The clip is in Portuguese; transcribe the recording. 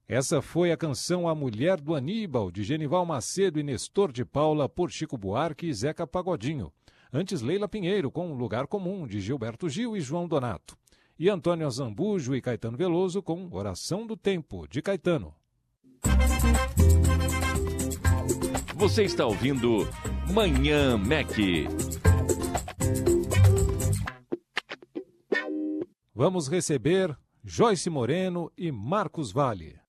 Essa foi a canção A Mulher do Aníbal, de Genival Macedo e Nestor de Paula, por Chico Buarque e Zeca Pagodinho. Antes, Leila Pinheiro, com Lugar Comum, de Gilberto Gil e João Donato. E Antônio Azambujo e Caetano Veloso, com Oração do Tempo, de Caetano. Você está ouvindo Manhã Mac. Vamos receber Joyce Moreno e Marcos Valle.